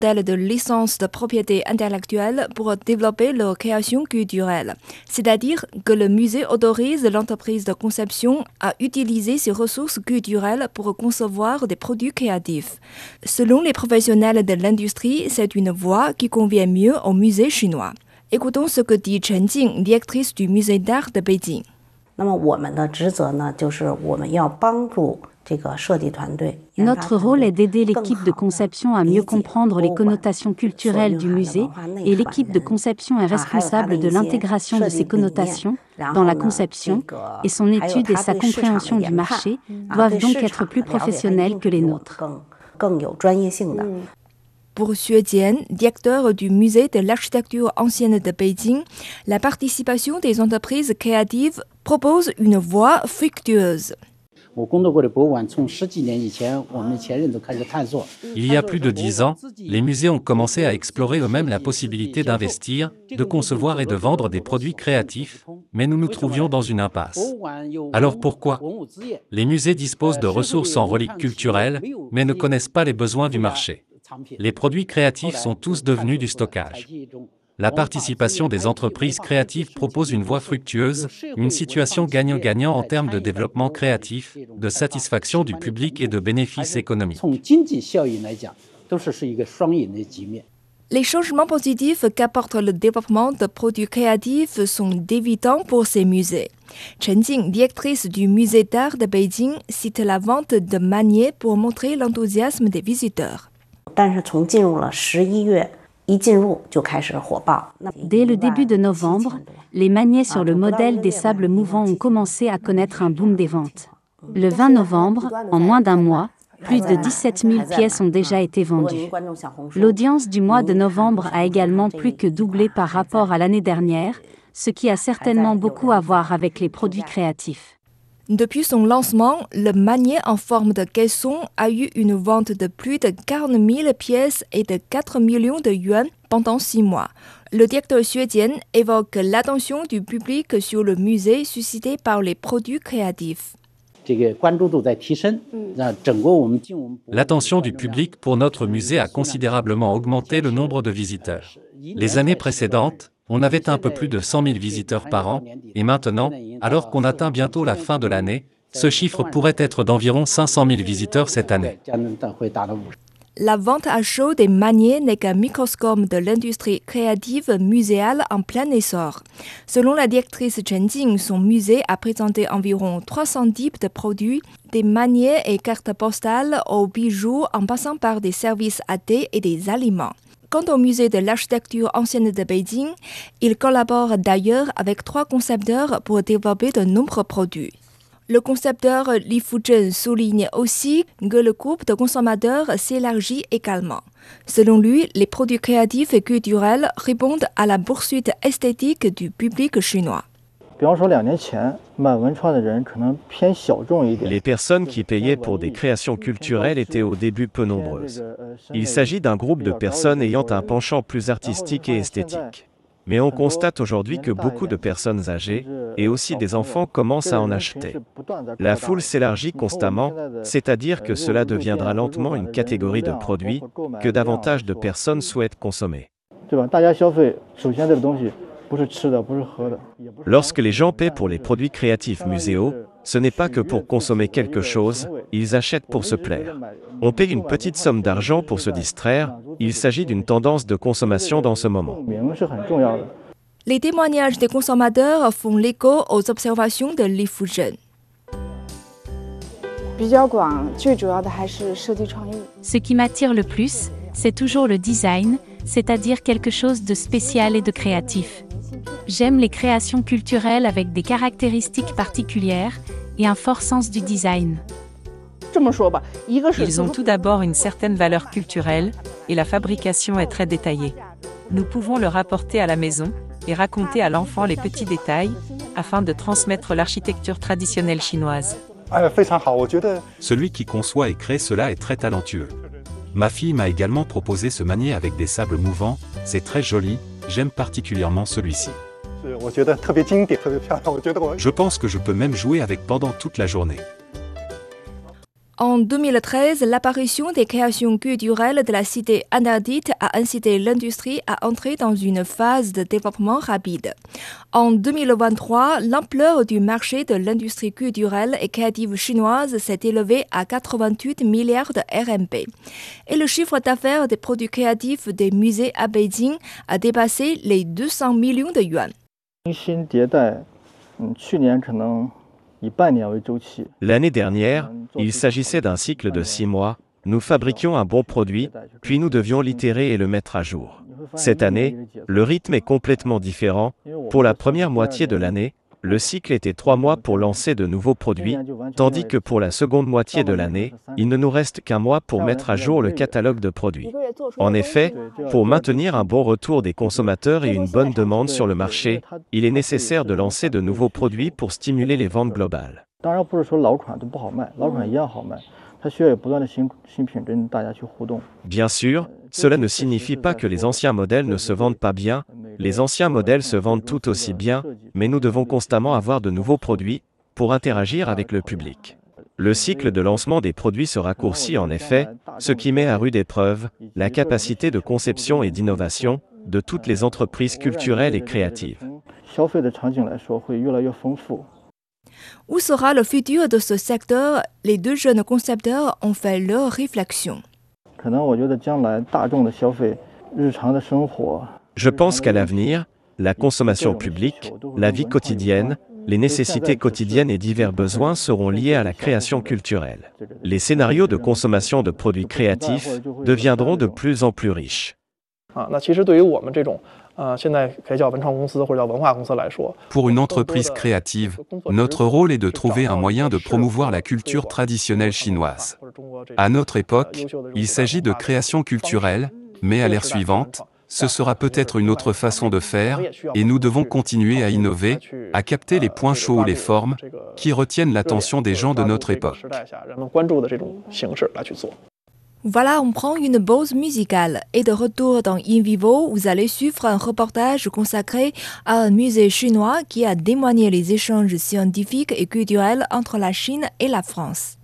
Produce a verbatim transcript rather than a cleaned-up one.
modèle de licence de propriété intellectuelle pour développer leur création culturelle. C'est-à-dire que le musée autorise l'entreprise de conception à utiliser ses ressources culturelles pour concevoir des produits créatifs. Selon les professionnels de l'industrie, c'est une voie qui convient mieux au musée chinois. Écoutons ce que dit Chen Jing, directrice du musée d'art de Beijing. Notre rôle est d'aider l'équipe de conception à mieux comprendre les connotations culturelles du musée et l'équipe de conception est responsable de l'intégration de ces connotations dans la conception et son étude et sa compréhension du marché doivent donc être plus professionnelles que les nôtres. Pour Xue Jian, directeur du musée de l'architecture ancienne de Beijing, la participation des entreprises créatives propose une voie fructueuse. Il y a plus de dix ans, les musées ont commencé à explorer eux-mêmes la possibilité d'investir, de concevoir et de vendre des produits créatifs, mais nous nous trouvions dans une impasse. Alors pourquoi ? Les musées disposent de ressources en reliques culturelles, mais ne connaissent pas les besoins du marché. Les produits créatifs sont tous devenus du stockage. La participation des entreprises créatives propose une voie fructueuse, une situation gagnant-gagnant en termes de développement créatif, de satisfaction du public et de bénéfices économiques. Les changements positifs qu'apporte le développement de produits créatifs sont d'évidents pour ces musées. Chen Jing, directrice du musée d'art de Beijing, cite la vente de maniers pour montrer l'enthousiasme des visiteurs. Dès le début de novembre, les maniets sur le modèle des sables mouvants ont commencé à connaître un boom des ventes. Le vingt novembre, en moins d'un mois, plus de dix-sept mille pièces ont déjà été vendues. L'audience du mois de novembre a également plus que doublé par rapport à l'année dernière, ce qui a certainement beaucoup à voir avec les produits créatifs. Depuis son lancement, le manier en forme de caisson a eu une vente de plus de quarante mille pièces et de quatre millions de yuan pendant six mois. Le directeur Xue Jian évoque l'attention du public sur le musée suscité par les produits créatifs. L'attention du public pour notre musée a considérablement augmenté le nombre de visiteurs. Les années précédentes, on avait un peu plus de cent mille visiteurs par an, et maintenant, alors qu'on atteint bientôt la fin de l'année, ce chiffre pourrait être d'environ cinq cent mille visiteurs cette année. La vente à chaud des maniers n'est qu'un microscope de l'industrie créative muséale en plein essor. Selon la directrice Chen Jing, son musée a présenté environ trois cents types de produits, des maniers et cartes postales aux bijoux en passant par des services à thé et des aliments. Quant au musée de l'architecture ancienne de Beijing, il collabore d'ailleurs avec trois concepteurs pour développer de nombreux produits. Le concepteur Li Fuzhen souligne aussi que le groupe de consommateurs s'élargit également. Selon lui, les produits créatifs et culturels répondent à la poursuite esthétique du public chinois. Les personnes qui payaient pour des créations culturelles étaient au début peu nombreuses. Il s'agit d'un groupe de personnes ayant un penchant plus artistique et esthétique. Mais on constate aujourd'hui que beaucoup de personnes âgées, et aussi des enfants, commencent à en acheter. La foule s'élargit constamment, c'est-à-dire que cela deviendra lentement une catégorie de produits que davantage de personnes souhaitent consommer. Lorsque les gens paient pour les produits créatifs muséaux, ce n'est pas que pour consommer quelque chose, ils achètent pour se plaire. On paie une petite somme d'argent pour se distraire, il s'agit d'une tendance de consommation dans ce moment. Les témoignages des consommateurs font l'écho aux observations de Li Fuzhen. Ce qui m'attire le plus, c'est toujours le design, c'est-à-dire quelque chose de spécial et de créatif. J'aime les créations culturelles avec des caractéristiques particulières et un fort sens du design. Ils ont tout d'abord une certaine valeur culturelle et la fabrication est très détaillée. Nous pouvons le rapporter à la maison et raconter à l'enfant les petits détails afin de transmettre l'architecture traditionnelle chinoise. Celui qui conçoit et crée cela est très talentueux. Ma fille m'a également proposé ce manier avec des sables mouvants, c'est très joli, j'aime particulièrement celui-ci. Je pense que je peux même jouer avec pendant toute la journée. En deux mille treize, l'apparition des créations culturelles de la cité interdite a incité l'industrie à entrer dans une phase de développement rapide. En deux mille vingt-trois, l'ampleur du marché de l'industrie culturelle et créative chinoise s'est élevée à quatre-vingt-huit milliards de R M B. Et le chiffre d'affaires des produits créatifs des musées à Beijing a dépassé les deux cents millions de yuan. L'année dernière, il s'agissait d'un cycle de six mois. Nous fabriquions un bon produit, puis nous devions l'itérer et le mettre à jour. Cette année, le rythme est complètement différent. Pour la première moitié de l'année, le cycle était trois mois pour lancer de nouveaux produits, tandis que pour la seconde moitié de l'année, il ne nous reste qu'un mois pour mettre à jour le catalogue de produits. En effet, pour maintenir un bon retour des consommateurs et une bonne demande sur le marché, il est nécessaire de lancer de nouveaux produits pour stimuler les ventes globales. Bien sûr, cela ne signifie pas que les anciens modèles ne se vendent pas bien. Les anciens modèles se vendent tout aussi bien, mais nous devons constamment avoir de nouveaux produits pour interagir avec le public. Le cycle de lancement des produits se raccourcit en effet, ce qui met à rude épreuve la capacité de conception et d'innovation de toutes les entreprises culturelles et créatives. Où sera le futur de ce secteur? Les deux jeunes concepteurs ont fait leur réflexion. Je pense qu'à l'avenir, la consommation publique, la vie quotidienne, les nécessités quotidiennes et divers besoins seront liés à la création culturelle. Les scénarios de consommation de produits créatifs deviendront de plus en plus riches. Pour une entreprise créative, notre rôle est de trouver un moyen de promouvoir la culture traditionnelle chinoise. À notre époque, il s'agit de création culturelle, mais à l'ère suivante, ce sera peut-être une autre façon de faire, et nous devons continuer à innover, à capter les points chauds ou les formes qui retiennent l'attention des gens de notre époque. Voilà, on prend une pause musicale. Et de retour dans In Vivo, vous allez suivre un reportage consacré à un musée chinois qui a témoigné les échanges scientifiques et culturels entre la Chine et la France.